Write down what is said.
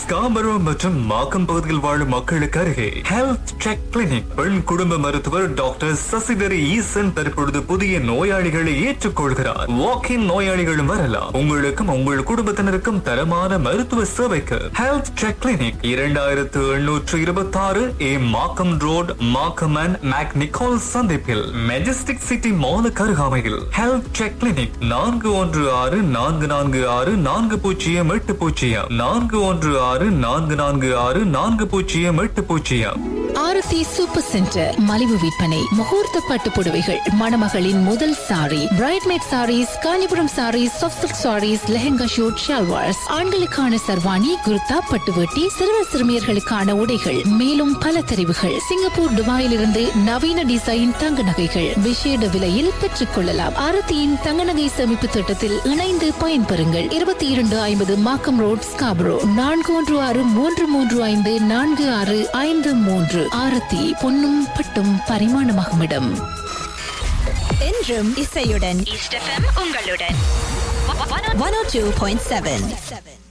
ஸ்காமரோ மற்றும் மாக்கம் பகுதியில் வாழும் மக்களுக்கு அருகே ஹெல்த் செக் கிளினிக். பெண் குடும்ப மருத்துவர் டாக்டர் சசிதரி ஈசன் தற்பொழுது புதிய நோயாளிகளை ஏற்றுக்கொள்கிறார். வாக்கின் நோயாளிகளும் வரலாம். உங்களுக்கும் உங்கள் குடும்பத்தினருக்கும் தரமான மருத்துவ சேவைக்கு health check clinic 2826 A Markham road, Markham and make Nicole சந்திப்பில் மெஜஸ்டிக் சிட்டி மாலுக்கு அருகாமையில் ஹெல்த் செக் கிளினிக் 4164464080 4164464080. ஆரத்தி சூப்பர் சென்டர் மலிவு விற்பனை, முகூர்த்த பட்டு புடவைகள், மணமகளின் முதல் sorry, பிரைட்மேட் saris, Kanchipuram saris, soft silk saris, lehenga shoot, shalwars, ஆண்களுக்கான சர்வாணி, குர்தா, பட்டுவேட்டி, சிறுவர் சிறுமியர்களுக்கான உடைகள், மேலும் பல தெரிவுகள். சிங்கப்பூர், துபாயில் இருந்து நவீன டிசைன் தங்க நகைகள் விசேட விலையில் பெற்றுக் கொள்ளலாம். ஆரத்தியின் தங்க நகை சேமிப்பு திட்டத்தில் இணைந்து பயன்பெறுங்கள். 2250 மாக்கம் ரோட், ஸ்காபரோ. 4163354653. ஆரத்தி பொன்னும் பட்டும் பரிமாணமாகும் இடம். என்றும் இசையுடன் ஈஸ்ட் எஃப்எம் உங்களுடன் 102.7.